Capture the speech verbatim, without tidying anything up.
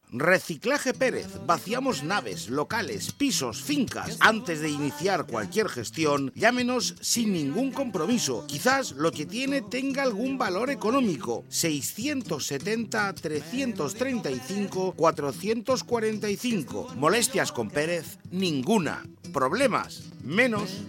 Reciclaje Pérez. Vaciamos naves, locales, pisos, fincas. Antes de iniciar cualquier gestión, llámenos sin ningún compromiso. Quizás lo que tiene tenga algún valor económico. seiscientos setenta, trescientos treinta y cinco, cuatrocientos cuarenta y cinco. Molestias con Pérez, ninguna. Problemas, menos.